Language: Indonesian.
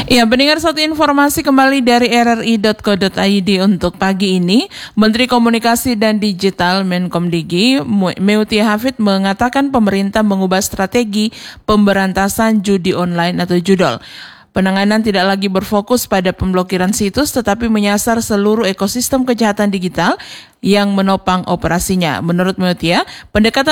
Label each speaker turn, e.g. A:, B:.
A: Ya, pendengar, satu informasi kembali dari rri.co.id untuk pagi ini. Menteri Komunikasi dan Digital Menkomdigi Meutia Hafid mengatakan pemerintah mengubah strategi pemberantasan judi online atau judol. Penanganan tidak lagi berfokus pada pemblokiran situs tetapi menyasar seluruh ekosistem kejahatan digital yang menopang operasinya. Menurut Meutia, pendekatan